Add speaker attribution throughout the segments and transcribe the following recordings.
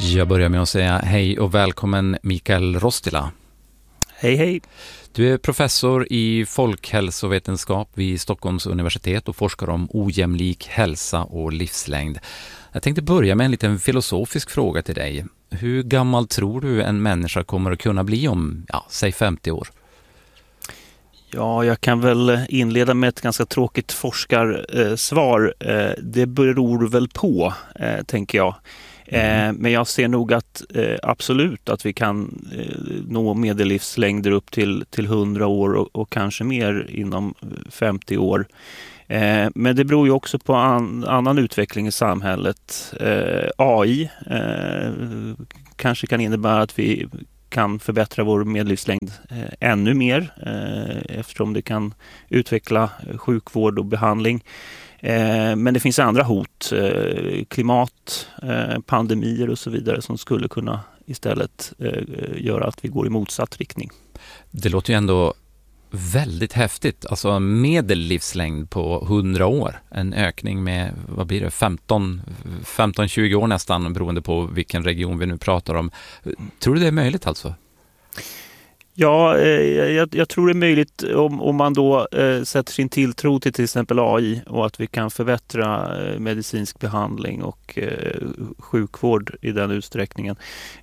Speaker 1: Jag börjar med att säga hej och välkommen Mikael Rostila.
Speaker 2: Hej hej.
Speaker 1: Du är professor i folkhälsovetenskap vid Stockholms universitet och forskar om ojämlik hälsa och livslängd. Jag tänkte börja med en liten filosofisk fråga till dig. Hur gammal tror du en människa kommer att kunna bli om, säg 50 år?
Speaker 2: Ja, jag kan väl inleda med ett ganska tråkigt forskarsvar. Det beror väl på, tänker jag. Men jag ser nog att absolut att vi kan nå medellivslängder upp till 100 år och kanske mer inom 50 år. Men det beror ju också på annan utveckling i samhället. AI kanske kan innebära att vi kan förbättra vår medellivslängd ännu mer eftersom det kan utveckla sjukvård och behandling. Men det finns andra hot, klimat, pandemier och så vidare som skulle kunna istället göra att vi går i motsatt riktning. Det
Speaker 1: låter ju ändå väldigt häftigt. Alltså medellivslängd på 100 år. En ökning med, vad blir det, 15-20 år nästan beroende på vilken region vi nu pratar om. Tror du det är möjligt alltså?
Speaker 2: Ja, jag tror det är möjligt om man då sätter sin tilltro till exempel AI och att vi kan förbättra medicinsk behandling och sjukvård i den utsträckningen.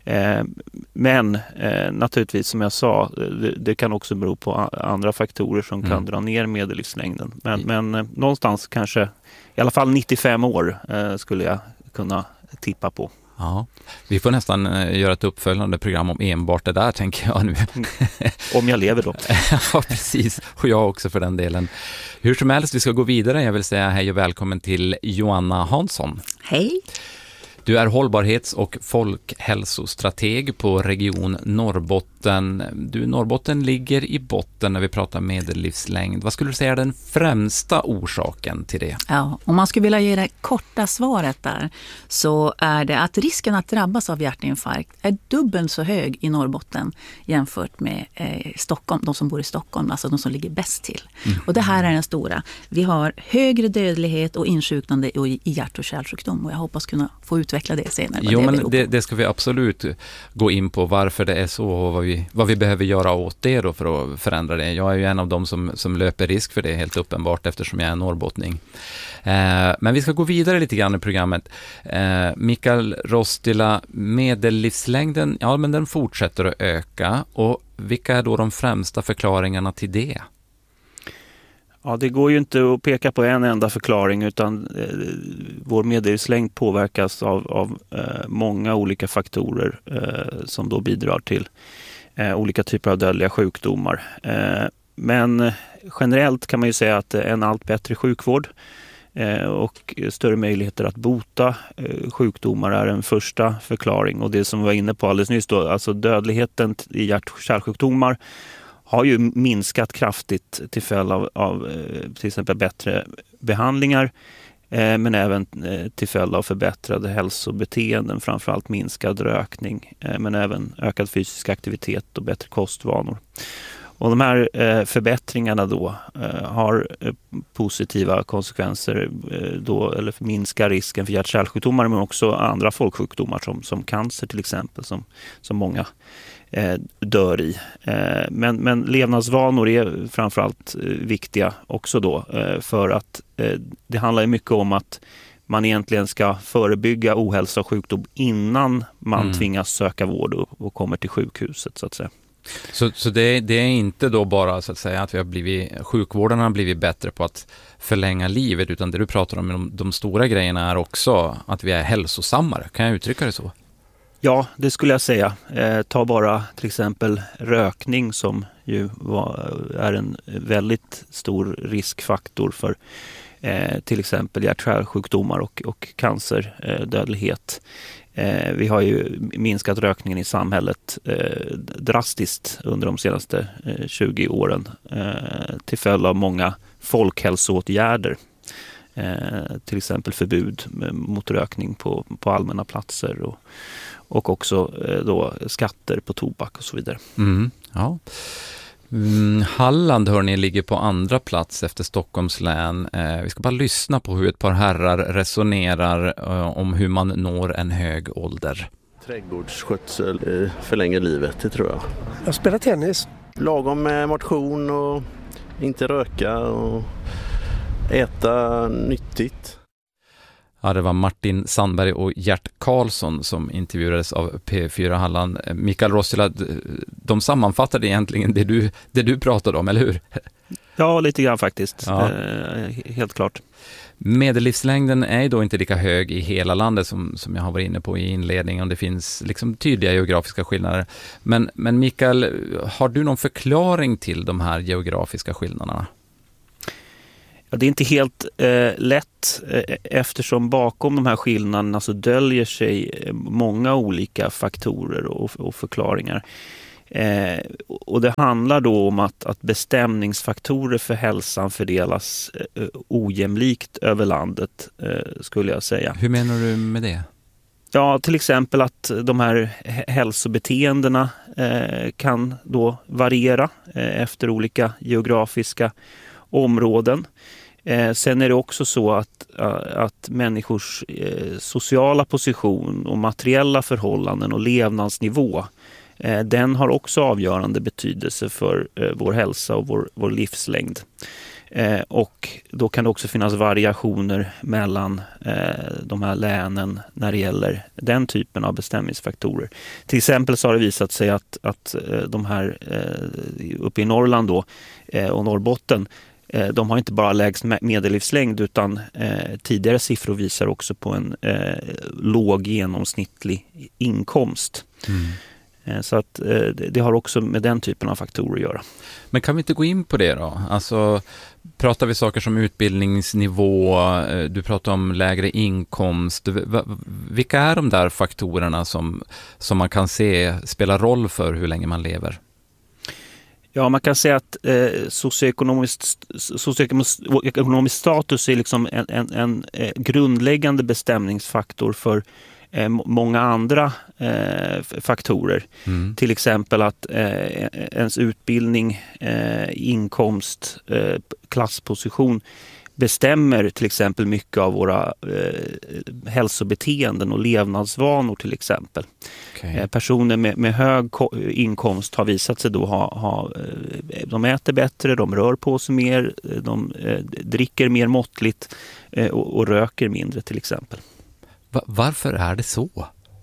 Speaker 2: Men naturligtvis som jag sa, det kan också bero på andra faktorer som kan dra ner medellivslängden. Men någonstans kanske i alla fall 95 år skulle jag kunna tippa på.
Speaker 1: Ja, vi får nästan göra ett uppföljande program om enbart det där, tänker jag nu.
Speaker 2: Om jag lever då.
Speaker 1: Ja, precis. Och jag också för den delen. Hur som helst, vi ska gå vidare. Jag vill säga hej och välkommen till Joanna Hansson.
Speaker 3: Hej.
Speaker 1: Du är hållbarhets- och folkhälsostrateg på Region Norrbotten. Norrbotten ligger i botten när vi pratar medellivslängd. Vad skulle du säga är den främsta orsaken till det?
Speaker 3: Ja, om man skulle vilja ge det korta svaret där så är det att risken att drabbas av hjärtinfarkt är dubbelt så hög i Norrbotten jämfört med Stockholm, de som bor i Stockholm, alltså de som ligger bäst till. Och det här är den stora. Vi har högre dödlighet och insjuknande i hjärt- och kärlsjukdom och jag hoppas kunna få utveckla det senare.
Speaker 1: Jo, men det ska vi absolut gå in på varför det är så och vad vi behöver göra åt det då för att förändra det. Jag är ju en av dem som löper risk för det helt uppenbart eftersom jag är norrbottning. Men vi ska gå vidare lite grann i programmet. Mikael Rostila, medellivslängden, men den fortsätter att öka och vilka är då de främsta förklaringarna till det?
Speaker 2: Ja, det går ju inte att peka på en enda förklaring utan vår medellivslängd påverkas av många olika faktorer som då bidrar till olika typer av dödliga sjukdomar. Men generellt kan man ju säga att en allt bättre sjukvård och större möjligheter att bota sjukdomar är en första förklaring. Och det som vi var inne på alldeles nyss då, alltså dödligheten i hjärt- och kärlsjukdomar har ju minskat kraftigt till följd av till exempel bättre behandlingar men även till följd av förbättrade hälsobeteenden, framförallt minskad rökning men även ökad fysisk aktivitet och bättre kostvanor. Och de här förbättringarna då har positiva konsekvenser då, eller minskar risken för hjärt-kärlsjukdomar men också andra folksjukdomar som cancer till exempel som många dör i. Men levnadsvanor är framförallt viktiga också då för att det handlar mycket om att man egentligen ska förebygga ohälsa och sjukdom innan man tvingas söka vård och kommer till sjukhuset så att säga.
Speaker 1: Så det är inte då bara så att säga att sjukvården har blivit bättre på att förlänga livet utan det du pratar om de stora grejerna är också att vi är hälsosammare. Kan jag uttrycka det så?
Speaker 2: Ja, det skulle jag säga. Ta bara till exempel rökning som ju är en väldigt stor riskfaktor för till exempel hjärt-kärlsjukdomar och cancerdödlighet. Vi har ju minskat rökningen i samhället drastiskt under de senaste 20 åren till följd av många folkhälsoåtgärder. Till exempel förbud mot rökning på allmänna platser och också då skatter på tobak och så vidare.
Speaker 1: Ja. Halland hörni ligger på andra plats efter Stockholms län. Vi ska bara lyssna på hur ett par herrar resonerar om hur man når en hög ålder.
Speaker 4: Trädgårdsskötsel förlänger livet, det tror jag.
Speaker 5: Jag spelar tennis.
Speaker 4: Lagom med motion och inte röka och äta nyttigt.
Speaker 1: Ja, det var Martin Sandberg och Gert Karlsson som intervjuades av P4 Halland. Mikael Rossila, de sammanfattade egentligen det du pratade om, eller hur?
Speaker 2: Ja, lite grann faktiskt.
Speaker 1: Ja.
Speaker 2: Helt klart.
Speaker 1: Medellivslängden är då inte lika hög i hela landet som jag har varit inne på i inledningen. Det finns liksom tydliga geografiska skillnader. Men Mikael, har du någon förklaring till de här geografiska skillnaderna?
Speaker 2: Ja, det är inte helt lätt eftersom bakom de här skillnaderna så döljer sig många olika faktorer och förklaringar. Och det handlar då om att bestämningsfaktorer för hälsan fördelas ojämlikt över landet, skulle jag säga.
Speaker 1: Hur menar du med det?
Speaker 2: Ja, till exempel att de här hälsobeteendena kan då variera efter olika geografiska områden. Sen är det också så att människors sociala position och materiella förhållanden och levnadsnivå, den har också avgörande betydelse för vår hälsa och vår livslängd. Och då kan det också finnas variationer mellan de här länen när det gäller den typen av bestämningsfaktorer. Till exempel så har det visat sig att de här uppe i Norrland då, och Norrbotten, de har inte bara lägst medellivslängd utan tidigare siffror visar också på en låg genomsnittlig inkomst. Så att det har också med den typen av faktorer att göra.
Speaker 1: Men kan vi inte gå in på det då? Alltså, pratar vi saker som utbildningsnivå, du pratar om lägre inkomst. Vilka är de där faktorerna som man kan se spelar roll för hur länge man lever?
Speaker 2: Ja, man kan säga att socioekonomisk status är liksom en grundläggande bestämningsfaktor för många andra faktorer. Till exempel att ens utbildning, inkomst, klassposition bestämmer till exempel mycket av våra hälsobeteenden och levnadsvanor till exempel. Okay. Personer med hög inkomst har visat sig då de äter bättre, de rör på sig mer, de dricker mer måttligt och röker mindre till exempel.
Speaker 1: Varför är det så?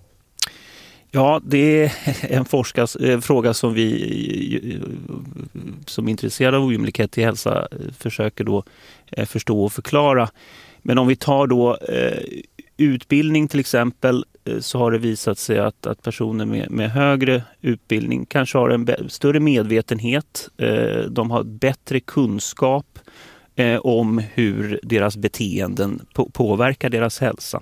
Speaker 2: Ja, det är en fråga som vi som är intresserade av ojämlikhet i hälsa försöker då förstå och förklara. Men om vi tar då utbildning till exempel, så har det visat sig att personer med högre utbildning kanske har en större medvetenhet. De har bättre kunskap om hur deras beteenden påverkar deras hälsa.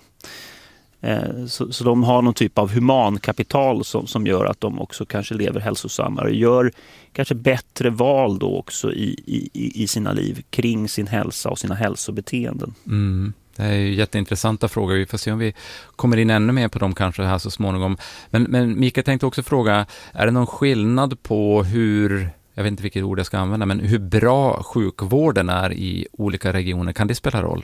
Speaker 2: Så de har någon typ av humankapital som gör att de också kanske lever hälsosammare och gör kanske bättre val då också i sina liv kring sin hälsa och sina hälsobeteenden.
Speaker 1: Det är ju jätteintressanta frågor. Vi får se om vi kommer in ännu mer på dem kanske här så småningom. Men Mikael tänkte också fråga, är det någon skillnad på hur, jag vet inte vilket ord jag ska använda, men hur bra sjukvården är i olika regioner? Kan det spela roll?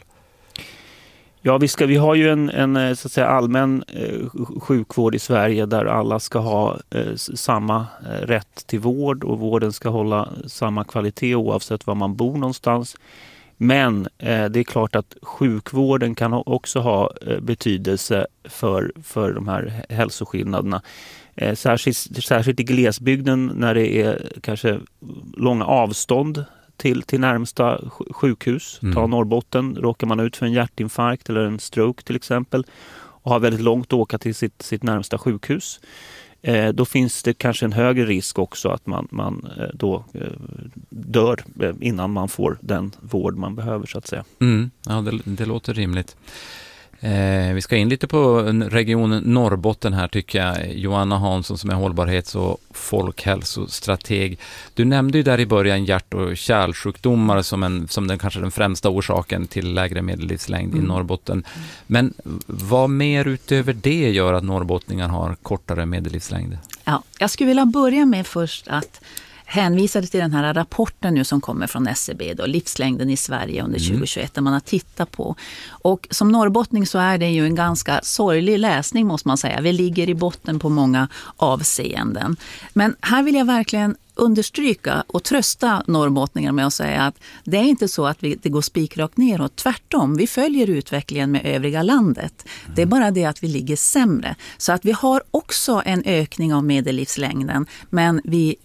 Speaker 2: Ja, vi har ju en så att säga allmän sjukvård i Sverige där alla ska ha samma rätt till vård och vården ska hålla samma kvalitet oavsett var man bor någonstans. Men det är klart att sjukvården kan också ha betydelse för de här hälsoskillnaderna. Särskilt i glesbygden när det är kanske långa avstånd till närmsta sjukhus. Ta Norrbotten, råkar man ut för en hjärtinfarkt eller en stroke till exempel och har väldigt långt att åka till sitt närmsta sjukhus. Då finns det kanske en högre risk också att man då dör innan man får den vård man behöver så att säga.
Speaker 1: Ja, det låter rimligt. Vi ska in lite på regionen Norrbotten här tycker jag. Joanna Hansson som är hållbarhets- och folkhälsostrateg. Du nämnde ju där i början hjärt- och kärlsjukdomar som den kanske den främsta orsaken till lägre medellivslängd i Norrbotten. Men vad mer utöver det gör att norrbottningar har kortare medellivslängd?
Speaker 3: Ja, jag skulle vilja börja med först att hänvisade till den här rapporten nu som kommer från SCB då, livslängden i Sverige under 2021, där man har tittat på. Och som norrbottning så är det ju en ganska sorglig läsning, måste man säga. Vi ligger i botten på många avseenden. Men här vill jag verkligen understryka och trösta norrbottningar med att säga att det är inte så att det går spikrakt neråt. Tvärtom, vi följer utvecklingen med övriga landet. Det är bara det att vi ligger sämre. Så att vi har också en ökning av medellivslängden, men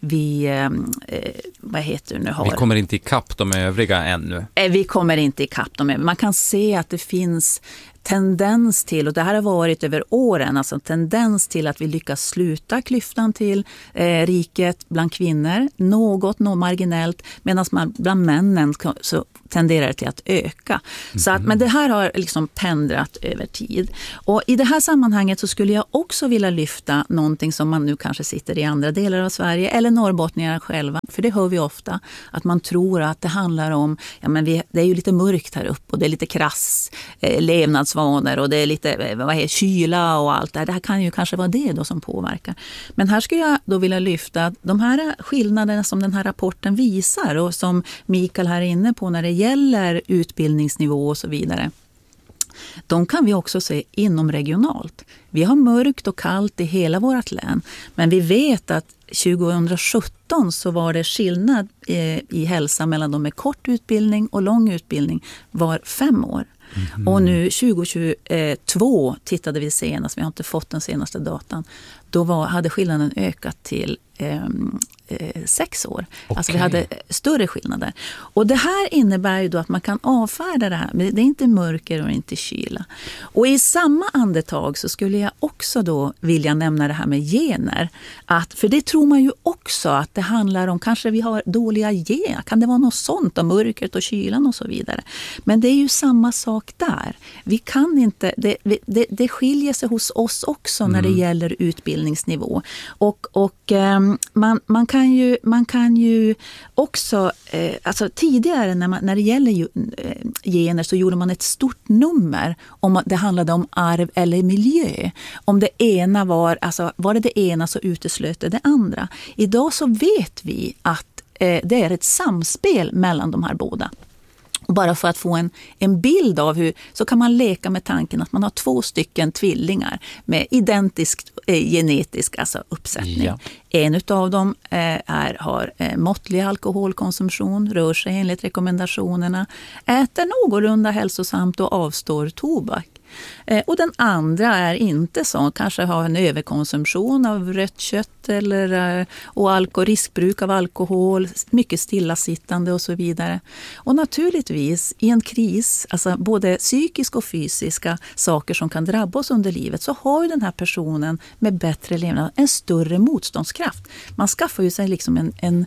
Speaker 3: vad heter det nu?
Speaker 1: Vi kommer inte ikapp de övriga ännu.
Speaker 3: Vi kommer inte ikapp de övriga. Man kan se att det finns tendens till, och det här har varit över åren, alltså tendens till att vi lyckas sluta klyftan till riket bland kvinnor, något marginellt, medan man bland männen så tenderar det till att öka. Så att, men det här har liksom pendrat över tid. Och i det här sammanhanget så skulle jag också vilja lyfta någonting som man nu kanske sitter i andra delar av Sverige eller norrbottningar själva, för det hör vi ofta, att man tror att det handlar om, ja men det är ju lite mörkt här uppe och det är lite krass levnadsvanor och det är lite kyla och allt det här. Det här kan ju kanske vara det då som påverkar. Men här skulle jag då vilja lyfta att de här skillnaderna som den här rapporten visar och som Mikael här är inne på när det gäller utbildningsnivå och så vidare, de kan vi också se inom regionalt. Vi har mörkt och kallt i hela vårt län, men vi vet att 2017 så var det skillnad i hälsa mellan de med kort utbildning och lång utbildning var 5 år. Och nu 2022 tittade vi senast, vi har inte fått den senaste datan, då hade skillnaden ökat till 6 år. Okay. Alltså vi hade större skillnader. Och det här innebär ju då att man kan avfärda det här. Men det är inte mörker och inte kyla. Och i samma andetag så skulle jag också då vilja nämna det här med gener. För det tror man ju också att det handlar om, kanske vi har dåliga gener. Kan det vara något sånt om mörkret och kylan och så vidare. Men det är ju samma sak där. Vi kan inte, det skiljer sig hos oss också när det gäller utbildningsnivå. Och man kan ju också, alltså tidigare när det gäller gener så gjorde man ett stort nummer om att det handlade om arv eller miljö. Om det ena var det ena så uteslöt det andra. Idag så vet vi att det är ett samspel mellan de här båda. Bara för att få en bild av hur, så kan man leka med tanken att man har 2 stycken tvillingar med identisk genetisk uppsättning. Ja. En utav dem har måttlig alkoholkonsumtion, rör sig enligt rekommendationerna, äter någorlunda hälsosamt och avstår tobak. Och den andra är inte så, kanske har en överkonsumtion av rött kött och riskbruk av alkohol, mycket stillasittande och så vidare. Och naturligtvis i en kris, alltså både psykiska och fysiska saker som kan drabba oss under livet, så har ju den här personen med bättre levnad en större motståndskraft. Man skaffar ju sig liksom en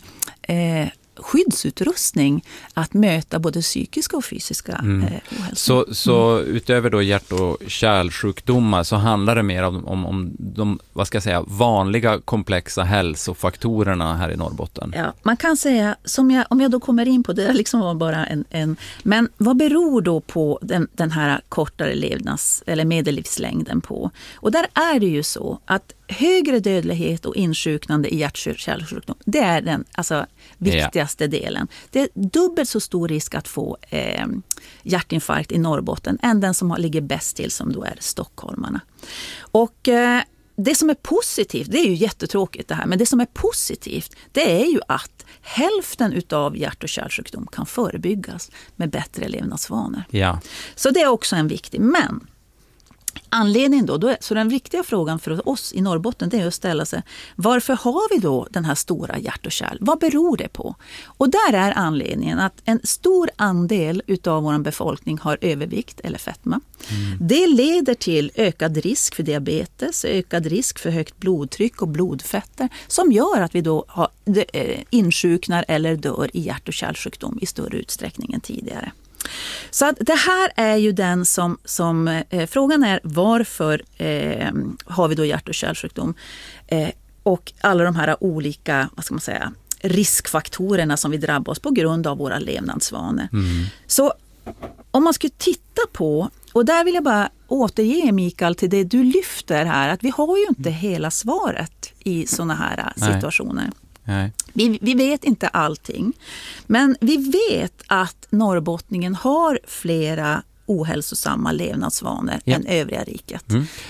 Speaker 3: skyddsutrustning att möta både psykiska och fysiska ohälsa.
Speaker 1: Så utöver då hjärt- och kärlsjukdomar så handlar det mer om de, vad ska jag säga, vanliga komplexa hälsofaktorerna här i Norrbotten.
Speaker 3: Ja, man kan säga, om jag då kommer in på det, liksom var bara men vad beror då på den här kortare eller medellivslängden på? Och där är det ju så att högre dödlighet och insjuknande i hjärt- och kärlsjukdom, det är den viktigaste delen. Det är dubbelt så stor risk att få hjärtinfarkt i Norrbotten än den som ligger bäst till, som då är stockholmarna. Och det som är positivt, det är ju jättetråkigt det här, men det som är positivt, det är ju att hälften utav hjärt- och kärlsjukdom kan förebyggas med bättre levnadsvanor.
Speaker 1: Ja.
Speaker 3: Så det är också en viktig, men anledningen då, så den viktiga frågan för oss i Norrbotten, det är att ställa sig, varför har vi då den här stora hjärt- och kärl? Vad beror det på? Och där är anledningen att en stor andel utav vår befolkning har övervikt eller fetma. Det leder till ökad risk för diabetes, ökad risk för högt blodtryck och blodfetter, som gör att vi då insjuknar eller dör i hjärt- och kärlsjukdom i större utsträckning än tidigare. Så att det här är ju den som frågan är, varför har vi då hjärt- och kärlsjukdom och alla de här olika, vad ska man säga, riskfaktorerna som vi drabbar oss på grund av våra levnadsvanor. Så om man skulle titta på, och där vill jag bara återge, Mikael, till det du lyfter här, att vi har ju inte hela svaret i såna här situationer.
Speaker 1: Nej.
Speaker 3: Vi vet inte allting, men vi vet att norrbottningen har flera ohälsosamma levnadsvanor än övriga riket.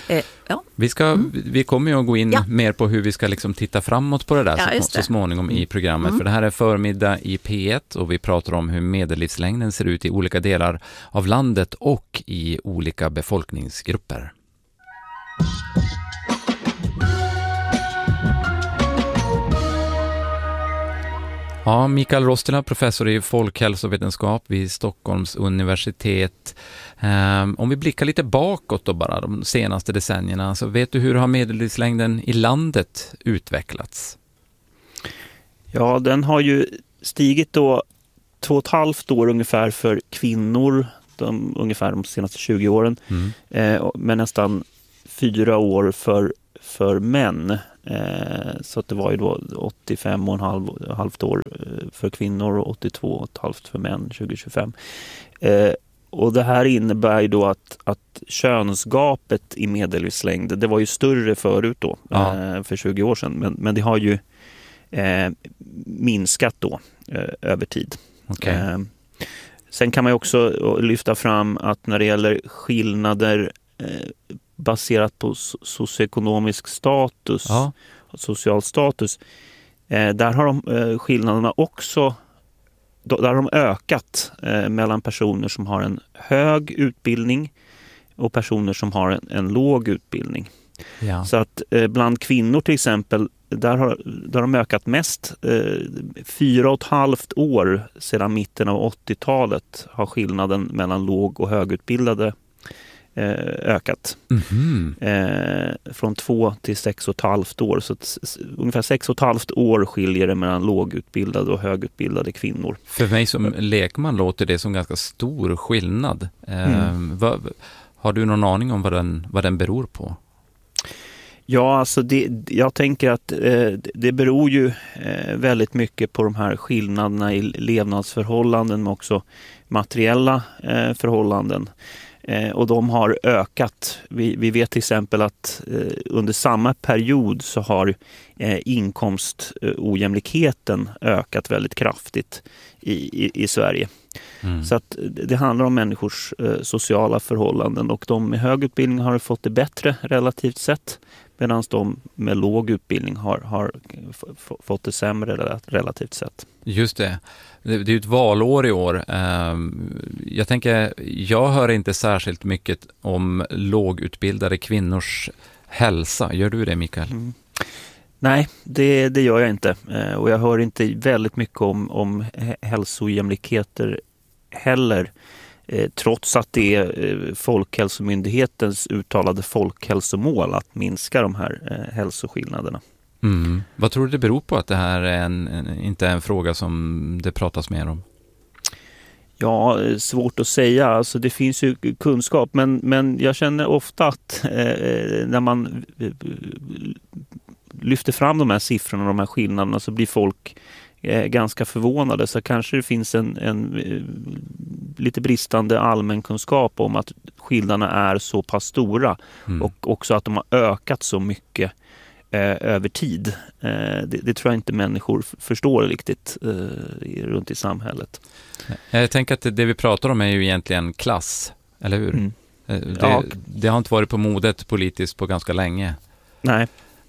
Speaker 1: Vi kommer ju att gå in mer på hur vi ska liksom titta framåt på det där så småningom i programmet. För det här är förmiddag i P1 och vi pratar om hur medellivslängden ser ut i olika delar av landet och i olika befolkningsgrupper. Ja, Mikael Rostila, professor i folkhälsovetenskap vid Stockholms universitet. Om vi blickar lite bakåt då bara, de senaste decennierna, så vet du hur har medellivslängden i landet utvecklats?
Speaker 2: Ja, den har ju stigit då 2,5 år ungefär för kvinnor, ungefär de senaste 20 åren, med nästan 4 år för män. Så att det var ju då 85,5 år för kvinnor och 82,5 för män 2025. Och det här innebär ju då att könsgapet i medellivslängd, det var ju större förut då, för 20 år sedan, men det har ju minskat då över tid.
Speaker 1: Okay.
Speaker 2: Sen kan man ju också lyfta fram att när det gäller skillnader baserat på socioekonomisk status och social status, där har skillnaderna också där har de ökat mellan personer som har en hög utbildning och personer som har en låg utbildning. Ja. Så att bland kvinnor till exempel, där har de ökat mest. 4,5 år sedan mitten av 80-talet har skillnaden mellan låg- och högutbildade ökat. Från 2 till 6,5 år. Så ungefär 6,5 år skiljer det mellan lågutbildade och högutbildade kvinnor.
Speaker 1: För mig som lekman låter det som ganska stor skillnad. Har du någon aning om vad den beror på?
Speaker 2: Ja, alltså jag tänker att det beror ju väldigt mycket på de här skillnaderna i levnadsförhållanden, men också materiella förhållanden. Och de har ökat. Vi vet till exempel att under samma period så har inkomstojämlikheten ökat väldigt kraftigt i Sverige. Så att det handlar om människors sociala förhållanden, och de med hög utbildning har fått det bättre relativt sett, medan de med låg utbildning har fått det sämre relativt sett.
Speaker 1: Just det. Det är ju ett valår i år. Jag hör inte särskilt mycket om lågutbildade kvinnors hälsa. Gör du det, Mikael?
Speaker 2: Nej, det gör jag inte. Och jag hör inte väldigt mycket om hälsojämlikheter heller. Trots att det är Folkhälsomyndighetens uttalade folkhälsomål att minska de här hälsoskillnaderna.
Speaker 1: Vad tror du det beror på att det här är inte är en fråga som det pratas mer om?
Speaker 2: Ja, svårt att säga. Alltså, det finns ju kunskap, men jag känner ofta att när man lyfter fram de här siffrorna och de här skillnaderna så blir folk ganska förvånade. Så kanske det finns en lite bristande allmänkunskap om att skillnaderna är så pass stora och också att de har ökat så mycket över tid. Det tror jag inte människor förstår riktigt runt i samhället.
Speaker 1: Jag tänker att det vi pratar om är ju egentligen klass, eller hur? Det har inte varit på modet politiskt på ganska länge.
Speaker 2: Nej.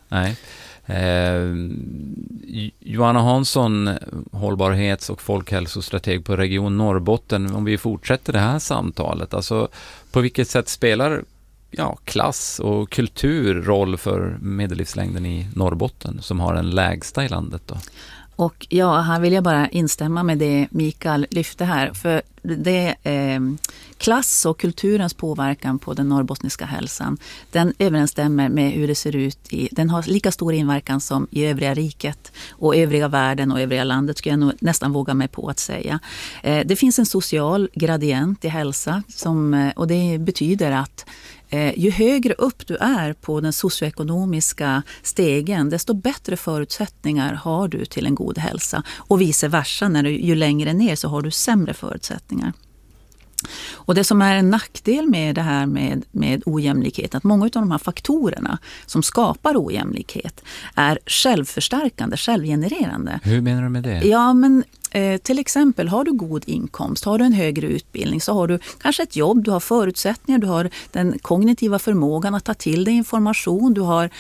Speaker 1: Johanna Hansson, hållbarhets- och folkhälsostrateg på Region Norrbotten. Om vi fortsätter det här samtalet, alltså på vilket sätt spelar klass och kultur roll för medellivslängden i Norrbotten som har den lägsta i landet då?
Speaker 3: Och här vill jag bara instämma med det Mikael lyfte här. För det klass och kulturens påverkan på den norrbottniska hälsan, den överensstämmer med hur det ser ut. Den har lika stor inverkan som i övriga riket och övriga världen och övriga landet, skulle jag nog nästan våga mig på att säga. Det finns en social gradient i hälsa och det betyder att ju högre upp du är på den socioekonomiska stegen, desto bättre förutsättningar har du till en god hälsa. Och vice versa, ju längre ner så har du sämre förutsättningar. Och det som är en nackdel med det här med ojämlikhet, att många av de här faktorerna som skapar ojämlikhet är självförstärkande, självgenererande.
Speaker 1: Hur menar du med det?
Speaker 3: Ja, men till exempel har du god inkomst, har du en högre utbildning, så har du kanske ett jobb, du har förutsättningar, du har den kognitiva förmågan att ta till dig information,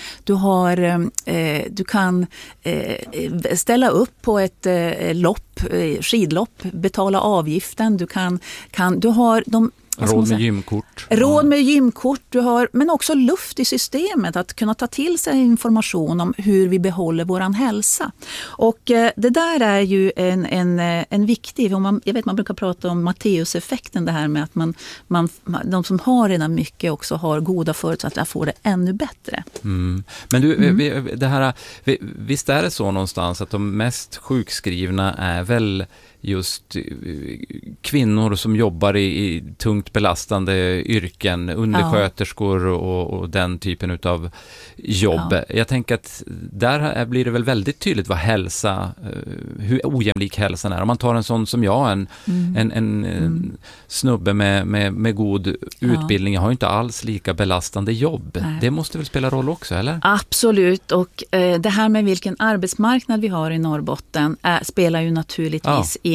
Speaker 3: du kan ställa upp på ett skidlopp, betala avgiften, du har de
Speaker 1: Råd med gymkort.
Speaker 3: Råd med gymkort, men också luft i systemet att kunna ta till sig information om hur vi behåller våran hälsa. Och det där är ju en viktig, jag vet man brukar prata om Matteuseffekten, det här med att de som har redan mycket också har goda förutsättningar att få det ännu bättre.
Speaker 1: Mm. Men du, det här, visst är det så någonstans att de mest sjukskrivna är väl just kvinnor som jobbar i tungt belastande yrken, undersköterskor och den typen av jobb. Ja. Jag tänker att där blir det väl väldigt tydligt vad hur ojämlik hälsan är. Om man tar en sån som jag, en snubbe med god utbildning, har ju inte alls lika belastande jobb. Nej. Det måste väl spela roll också, eller?
Speaker 3: Absolut, och det här med vilken arbetsmarknad vi har i Norrbotten spelar ju naturligtvis in.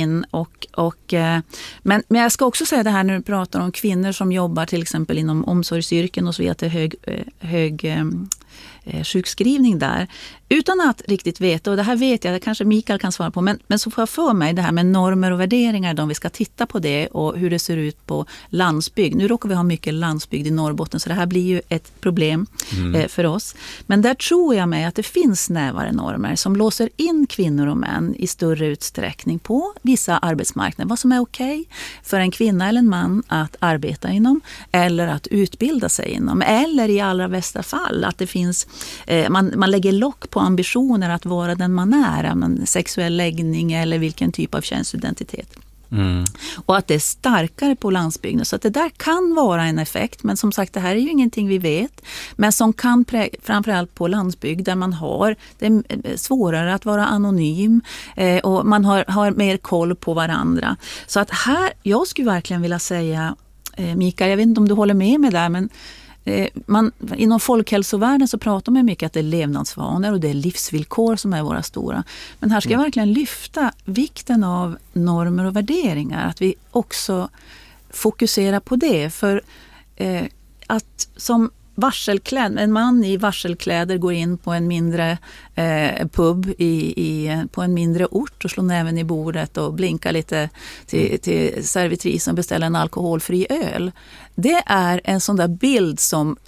Speaker 3: Men jag ska också säga det här när du pratar om kvinnor som jobbar till exempel inom omsorgsyrken och så vidare, att det är hög sjukskrivning där. Utan att riktigt veta, och det här vet jag, kanske Mikael kan svara på, men så får jag för mig det här med normer och värderingar, om vi ska titta på det och hur det ser ut på landsbygd. Nu råkar vi ha mycket landsbygd i Norrbotten, så det här blir ju ett problem för oss. Men där tror jag mig att det finns snävare normer som låser in kvinnor och män i större utsträckning på vissa arbetsmarknader. Vad som är okej för en kvinna eller en man att arbeta inom eller att utbilda sig inom. Eller i allra bästa fall att det finns, man lägger lock på ambitioner att vara den man är, sexuell läggning eller vilken typ av könsidentitet. Och att det är starkare på landsbygden. Så att det där kan vara en effekt, men som sagt, det här är ju ingenting vi vet, men som kan framförallt på landsbygd där man har det är svårare att vara anonym och man har mer koll på varandra. Så att här, jag skulle verkligen vilja säga, Mikael, jag vet inte om du håller med mig där, men inom folkhälsovärlden så pratar man mycket att det är levnadsvanor och det är livsvillkor som är våra stora. Men här ska jag verkligen lyfta vikten av normer och värderingar. Att vi också fokuserar på det. För att som en man i varselkläder går in på en mindre pub på en mindre ort och slår näven i bordet och blinkar lite till servitrisen och beställer en alkoholfri öl. Det är en sån där bild som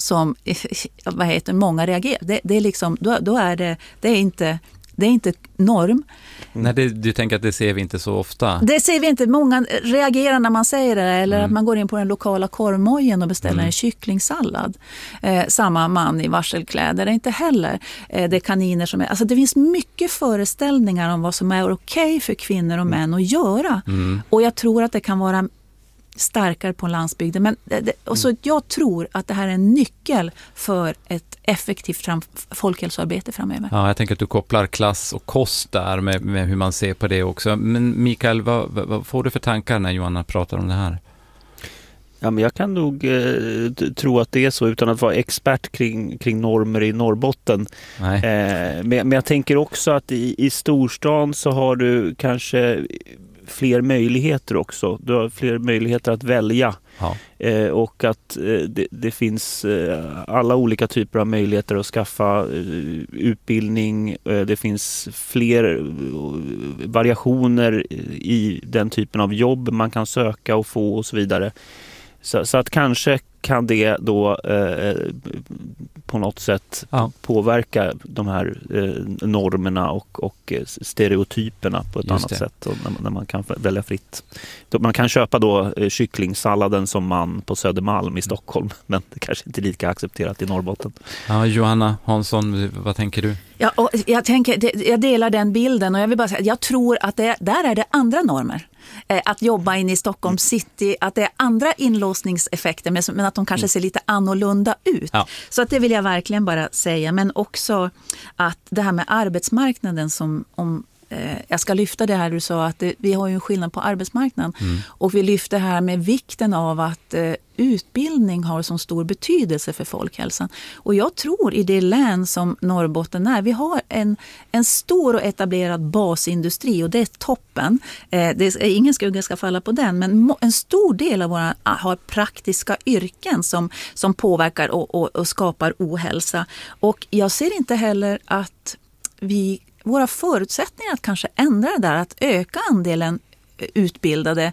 Speaker 3: många reagerar. Det är liksom, då är det är inte norm.
Speaker 1: Nej, du tänker att det ser vi inte så ofta? Det
Speaker 3: ser vi inte. Många reagerar när man säger det. Eller att man går in på den lokala korvmojen och beställer en kycklingsallad. Samma man i varselkläder. Det är inte heller. Det är kaniner som är... Alltså det finns mycket föreställningar om vad som är okej för kvinnor och män att göra. Och jag tror att det kan vara starkare på landsbygden. Men så jag tror att det här är en nyckel för ett effektivt folkhälsoarbete framöver.
Speaker 1: Ja, jag tänker att du kopplar klass och kost där med hur man ser på det också. Men Mikael, vad får du för tankar när Johanna pratar om det här?
Speaker 2: Ja, men jag kan nog tro att det är så utan att vara expert kring normer i Norrbotten. Men jag tänker också att i storstan så har du kanske fler möjligheter också. Du har fler möjligheter att välja. Ja. Och att det finns alla olika typer av möjligheter att skaffa utbildning. Det finns fler variationer i den typen av jobb man kan söka och få och så vidare. Så att kanske kan det då på något sätt påverka de här normerna och stereotyperna på ett annat sätt när man kan välja fritt. Man kan köpa då kycklingsalladen som man på Södermalm i Stockholm, men det kanske inte är lika accepterat i Norrbotten.
Speaker 1: Ja, Johanna Hansson, vad tänker du?
Speaker 3: Ja, och jag delar den bilden och jag vill bara säga att jag tror att där är det andra normer. Att jobba in i Stockholm city, att det är andra inlåsningseffekter men att de kanske ser lite annorlunda ut. Ja. Så att det vill jag verkligen bara säga. Men också att det här med arbetsmarknaden som jag ska lyfta det här du sa att vi har ju en skillnad på arbetsmarknaden och vi lyfter här med vikten av att utbildning har så stor betydelse för folkhälsan. Och jag tror i det län som Norrbotten är, vi har en stor och etablerad basindustri och det är toppen. Ingen skugga ska falla på den, men en stor del av våra har praktiska yrken som påverkar och skapar ohälsa. Och jag ser inte heller att våra förutsättningar att kanske ändra det där, att öka andelen utbildade,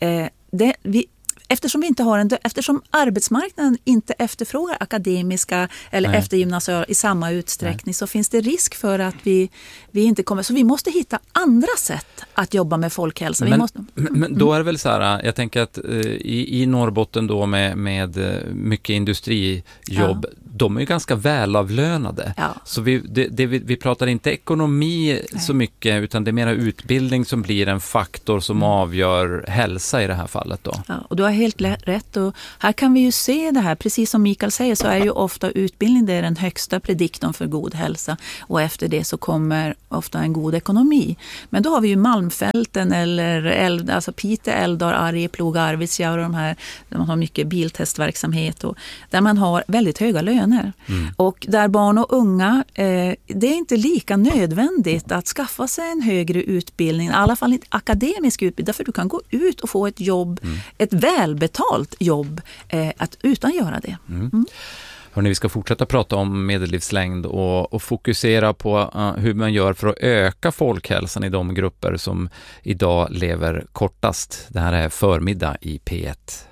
Speaker 3: eftersom arbetsmarknaden inte efterfrågar akademiska eller eftergymnasiala i samma utsträckning så finns det risk för att vi inte kommer. Så vi måste hitta andra sätt att jobba med folkhälsa. Men
Speaker 1: då är det väl så här, jag tänker att i Norrbotten då med mycket industrijobb, de är ju ganska välavlönade. Ja. Så vi pratar inte ekonomi så mycket, utan det är mera utbildning som blir en faktor som avgör hälsa i det här fallet då.
Speaker 3: Ja, och du har helt rätt. Och här kan vi ju se det här, precis som Mikael säger så är ju ofta utbildning det är den högsta prediktorn för god hälsa. Och efter det så kommer ofta en god ekonomi. Men då har vi ju Malmfälten eller alltså Piteå, Älvdal, Arjeplog, Arvidsjaur och de här där man har mycket biltestverksamhet och där man har väldigt höga löner. Och där barn och unga, det är inte lika nödvändigt att skaffa sig en högre utbildning, i alla fall inte akademisk utbildning, därför du kan gå ut och få ett jobb, ett välbetalt jobb utan göra det.
Speaker 1: Hörrni, vi ska fortsätta prata om medellivslängd och fokusera på hur man gör för att öka folkhälsan i de grupper som idag lever kortast. Det här är Förmiddag i P1.